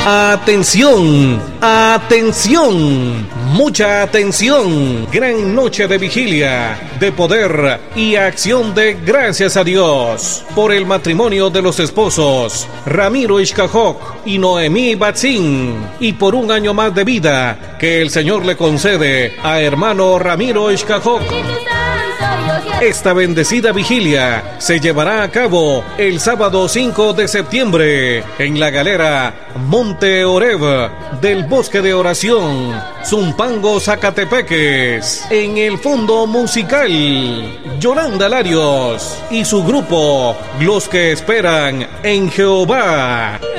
Atención, atención, mucha atención. Gran noche de vigilia, de poder y acción de gracias a Dios por el matrimonio de los esposos Ramiro Ixcajoc y Noemí Batzín, y por un año más de vida que el Señor le concede a hermano Ramiro Ixcajoc. Esta bendecida vigilia se llevará a cabo el sábado 5 de septiembre en la galera Monte Oreb del Bosque de Oración, Zumpango, Zacatepeques. En el fondo musical, Yolanda Larios y su grupo, Los que Esperan en Jehová.